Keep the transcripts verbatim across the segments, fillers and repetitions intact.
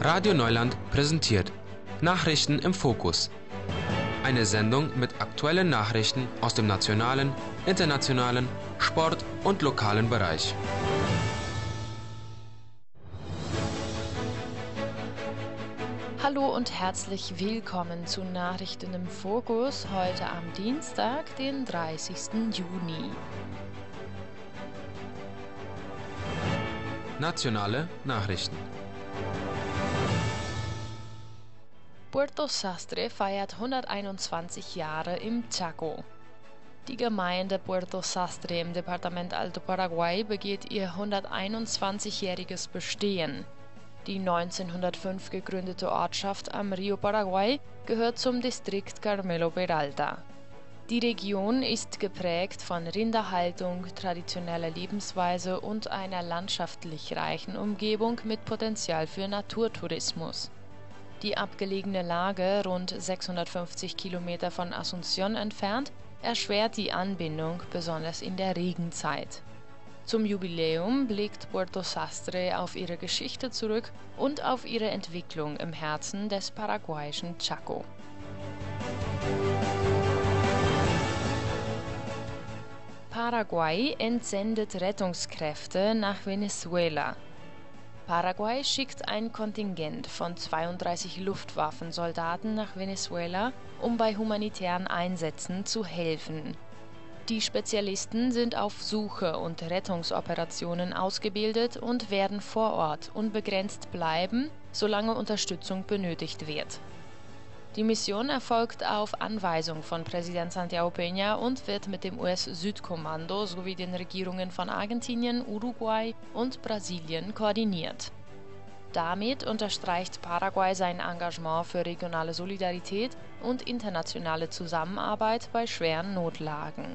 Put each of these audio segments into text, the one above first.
Radio Neuland präsentiert Nachrichten im Fokus. Eine Sendung mit aktuellen Nachrichten aus dem nationalen, internationalen, Sport- und lokalen Bereich. Hallo und herzlich willkommen zu Nachrichten im Fokus heute am Dienstag, den dreißigsten Juni. Nationale Nachrichten. Puerto Sastre feiert hunderteinundzwanzig Jahre im Chaco. Die Gemeinde Puerto Sastre im Departement Alto Paraguay begeht ihr hunderteinundzwanzigjähriges Bestehen. Die neunzehnhundertfünf gegründete Ortschaft am Rio Paraguay gehört zum Distrikt Carmelo Peralta. Die Region ist geprägt von Rinderhaltung, traditioneller Lebensweise und einer landschaftlich reichen Umgebung mit Potenzial für Naturtourismus. Die abgelegene Lage, rund sechshundertfünfzig Kilometer von Asunción entfernt, erschwert die Anbindung, besonders in der Regenzeit. Zum Jubiläum blickt Puerto Sastre auf ihre Geschichte zurück und auf ihre Entwicklung im Herzen des paraguayischen Chaco. Paraguay entsendet Rettungskräfte nach Venezuela. Paraguay schickt ein Kontingent von zweiunddreißig Luftwaffensoldaten nach Venezuela, um bei humanitären Einsätzen zu helfen. Die Spezialisten sind auf Suche- und Rettungsoperationen ausgebildet und werden vor Ort unbegrenzt bleiben, solange Unterstützung benötigt wird. Die Mission erfolgt auf Anweisung von Präsident Santiago Peña und wird mit dem U S-Südkommando sowie den Regierungen von Argentinien, Uruguay und Brasilien koordiniert. Damit unterstreicht Paraguay sein Engagement für regionale Solidarität und internationale Zusammenarbeit bei schweren Notlagen.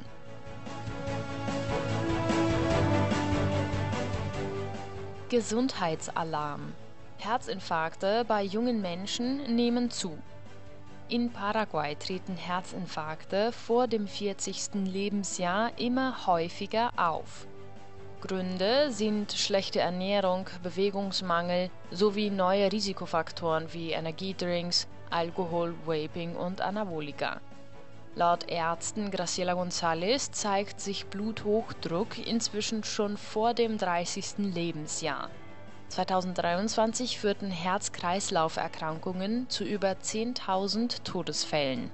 Gesundheitsalarm. Herzinfarkte bei jungen Menschen nehmen zu. In Paraguay treten Herzinfarkte vor dem vierzigsten Lebensjahr immer häufiger auf. Gründe sind schlechte Ernährung, Bewegungsmangel sowie neue Risikofaktoren wie Energiedrinks, Alkohol, Vaping und Anabolika. Laut Ärzten Graciela González zeigt sich Bluthochdruck inzwischen schon vor dem dreißigsten Lebensjahr. zweitausenddreiundzwanzig führten Herz-Kreislauf-Erkrankungen zu über zehntausend Todesfällen.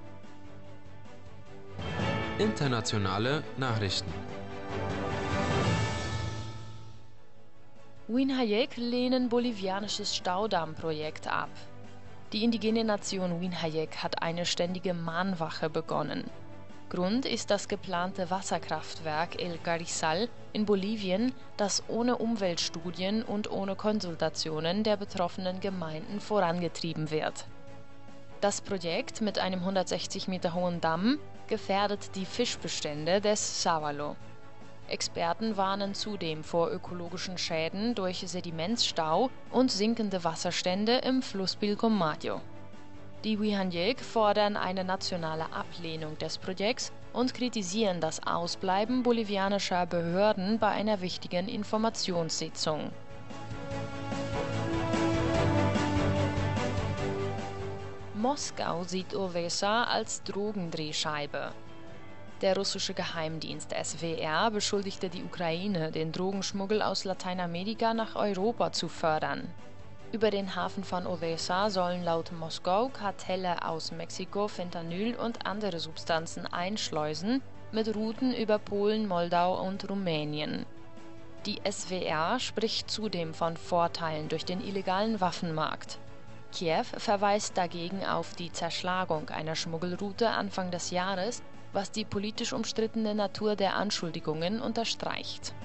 Internationale Nachrichten. Uinhallec lehnen bolivianisches Staudammprojekt ab. Die indigene Nation Uinhallec hat eine ständige Mahnwache begonnen. Grund ist das geplante Wasserkraftwerk El Carrizal in Bolivien, das ohne Umweltstudien und ohne Konsultationen der betroffenen Gemeinden vorangetrieben wird. Das Projekt mit einem hundertsechzig Meter hohen Damm gefährdet die Fischbestände des Sábalo. Experten warnen zudem vor ökologischen Schäden durch Sedimentsstau und sinkende Wasserstände im Fluss Pilcomayo. Die Uinhallec fordern eine nationale Ablehnung des Projekts und kritisieren das Ausbleiben bolivianischer Behörden bei einer wichtigen Informationssitzung. Moskau sieht Odessa als Drogendrehscheibe. Der russische Geheimdienst S W R beschuldigte die Ukraine, den Drogenschmuggel aus Lateinamerika nach Europa zu fördern. Über den Hafen von Odessa sollen laut Moskau Kartelle aus Mexiko Fentanyl und andere Substanzen einschleusen, mit Routen über Polen, Moldau und Rumänien. Die S W R spricht zudem von Vorteilen durch den illegalen Waffenmarkt. Kiew verweist dagegen auf die Zerschlagung einer Schmuggelroute Anfang des Jahres, was die politisch umstrittene Natur der Anschuldigungen unterstreicht.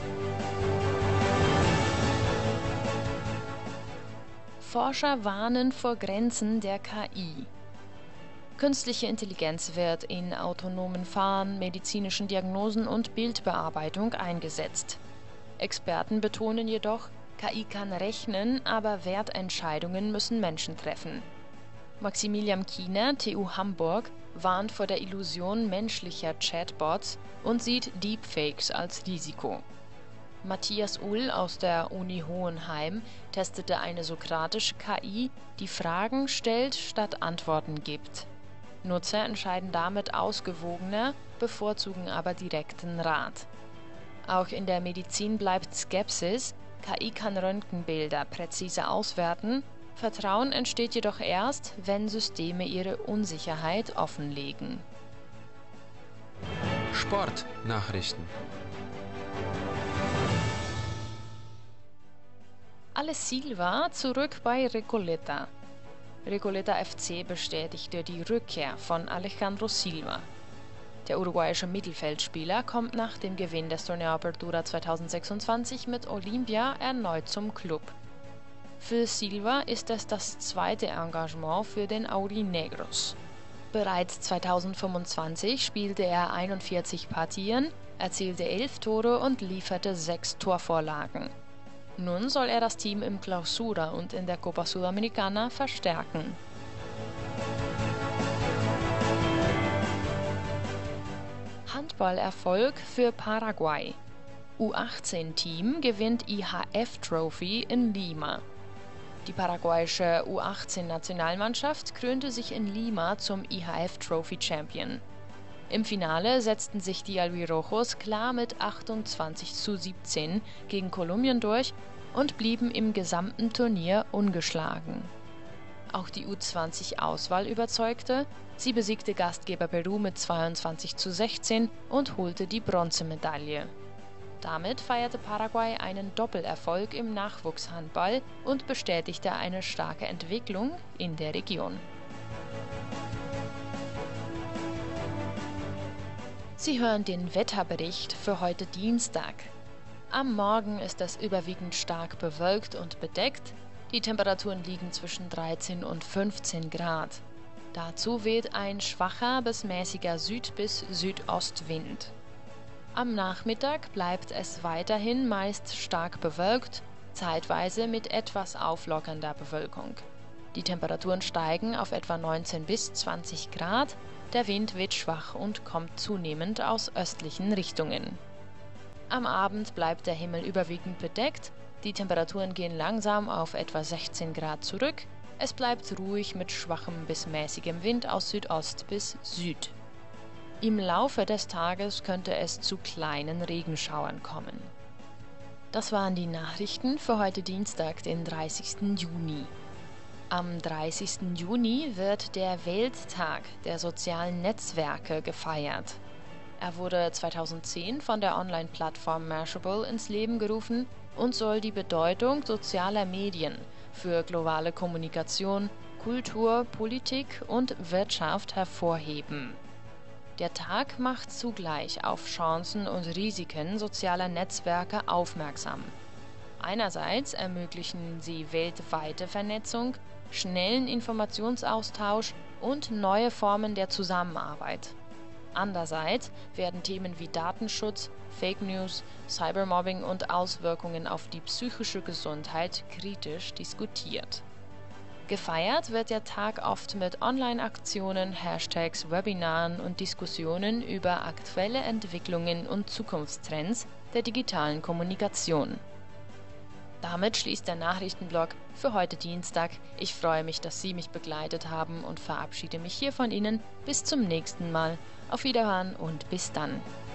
Forscher warnen vor Grenzen der K I. Künstliche Intelligenz wird in autonomen Fahren, medizinischen Diagnosen und Bildbearbeitung eingesetzt. Experten betonen jedoch, K I kann rechnen, aber Wertentscheidungen müssen Menschen treffen. Maximilian Kiener, T U Hamburg, warnt vor der Illusion menschlicher Chatbots und sieht Deepfakes als Risiko. Matthias Uhl aus der Uni Hohenheim testete eine sokratische K I, die Fragen stellt statt Antworten gibt. Nutzer entscheiden damit ausgewogener, bevorzugen aber direkten Rat. Auch in der Medizin bleibt Skepsis, K I kann Röntgenbilder präzise auswerten, Vertrauen entsteht jedoch erst, wenn Systeme ihre Unsicherheit offenlegen. Sportnachrichten. Ale Silva zurück bei Recoleta. Recoleta F C bestätigte die Rückkehr von Alejandro Silva. Der uruguayische Mittelfeldspieler kommt nach dem Gewinn des Torneo Apertura zweitausendsechsundzwanzig mit Olimpia erneut zum Klub. Für Silva ist es das zweite Engagement für den Aurinegros. Bereits zweitausendfünfundzwanzig spielte er einundvierzig Partien, erzielte elf Tore und lieferte sechs Torvorlagen. Nun soll er das Team im Clausura und in der Copa Sudamericana verstärken. Handballerfolg für Paraguay. U achtzehn Team gewinnt I H F-Trophy in Lima. Die paraguayische U achtzehn Nationalmannschaft krönte sich in Lima zum I H F-Trophy-Champion. Im Finale setzten sich die Albirrojos klar mit achtundzwanzig zu siebzehn gegen Kolumbien durch und blieben im gesamten Turnier ungeschlagen. Auch die U zwanzig-Auswahl überzeugte, sie besiegte Gastgeber Peru mit zweiundzwanzig zu sechzehn und holte die Bronzemedaille. Damit feierte Paraguay einen Doppelerfolg im Nachwuchshandball und bestätigte eine starke Entwicklung in der Region. Sie hören den Wetterbericht für heute Dienstag. Am Morgen ist es überwiegend stark bewölkt und bedeckt. Die Temperaturen liegen zwischen dreizehn und fünfzehn Grad. Dazu weht ein schwacher bis mäßiger Süd- bis Südostwind. Am Nachmittag bleibt es weiterhin meist stark bewölkt, zeitweise mit etwas auflockernder Bewölkung. Die Temperaturen steigen auf etwa neunzehn bis zwanzig Grad, der Wind wird schwach und kommt zunehmend aus östlichen Richtungen. Am Abend bleibt der Himmel überwiegend bedeckt, die Temperaturen gehen langsam auf etwa sechzehn Grad zurück, es bleibt ruhig mit schwachem bis mäßigem Wind aus Südost bis Süd. Im Laufe des Tages könnte es zu kleinen Regenschauern kommen. Das waren die Nachrichten für heute Dienstag, den dreißigsten Juni. Am dreißigsten Juni wird der Welttag der sozialen Netzwerke gefeiert. Er wurde zweitausendzehn von der Online-Plattform Mashable ins Leben gerufen und soll die Bedeutung sozialer Medien für globale Kommunikation, Kultur, Politik und Wirtschaft hervorheben. Der Tag macht zugleich auf Chancen und Risiken sozialer Netzwerke aufmerksam. Einerseits ermöglichen sie weltweite Vernetzung, schnellen Informationsaustausch und neue Formen der Zusammenarbeit. Andererseits werden Themen wie Datenschutz, Fake News, Cybermobbing und Auswirkungen auf die psychische Gesundheit kritisch diskutiert. Gefeiert wird der Tag oft mit Online-Aktionen, Hashtags, Webinaren und Diskussionen über aktuelle Entwicklungen und Zukunftstrends der digitalen Kommunikation. Damit schließt der Nachrichtenblock für heute Dienstag. Ich freue mich, dass Sie mich begleitet haben und verabschiede mich hier von Ihnen. Bis zum nächsten Mal. Auf Wiederhören und bis dann.